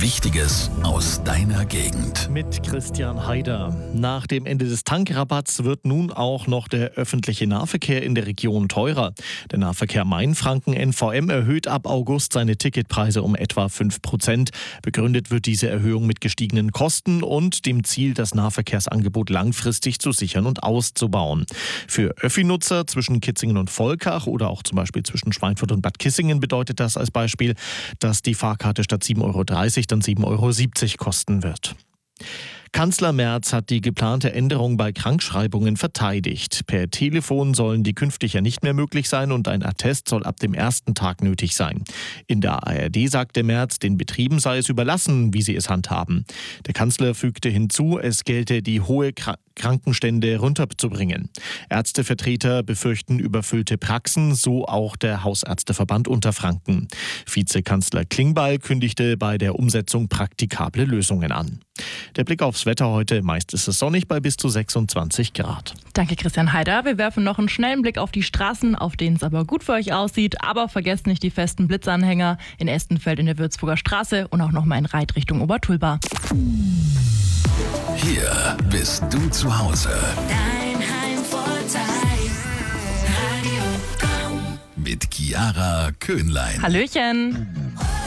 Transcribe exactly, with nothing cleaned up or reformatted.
Wichtiges aus deiner Gegend. Mit Christian Haider. Nach dem Ende des Tankrabatts wird nun auch noch der öffentliche Nahverkehr in der Region teurer. Der Nahverkehr Mainfranken N V M erhöht ab August seine Ticketpreise um etwa fünf Prozent. Begründet wird diese Erhöhung mit gestiegenen Kosten und dem Ziel, das Nahverkehrsangebot langfristig zu sichern und auszubauen. Für Öffi-Nutzer zwischen Kitzingen und Volkach oder auch zum Beispiel zwischen Schweinfurt und Bad Kissingen bedeutet das als Beispiel, dass die Fahrkarte statt sieben Euro dreißig dann sieben Euro siebzig kosten wird. Kanzler Merz hat die geplante Änderung bei Krankschreibungen verteidigt. Per Telefon sollen die künftig ja nicht mehr möglich sein und ein Attest soll ab dem ersten Tag nötig sein. In der A R D sagte Merz, den Betrieben sei es überlassen, wie sie es handhaben. Der Kanzler fügte hinzu, es gelte, die hohe Kr- Krankenstände runterzubringen. Ärztevertreter befürchten überfüllte Praxen, so auch der Hausärzteverband Unterfranken. Vizekanzler Klingbeil kündigte bei der Umsetzung praktikable Lösungen an. Der Blick aufs Wetter heute, meist ist es sonnig bei bis zu sechsundzwanzig Grad. Danke Christian Haider. Wir werfen noch einen schnellen Blick auf die Straßen, auf denen es aber gut für euch aussieht. Aber vergesst nicht die festen Blitzanhänger in Estenfeld in der Würzburger Straße und auch nochmal in Reit Richtung Obertulba. Hier bist du zu Hause. Dein Heimvorteil. Radio Komm. Mit Chiara Köhnlein. Hallöchen.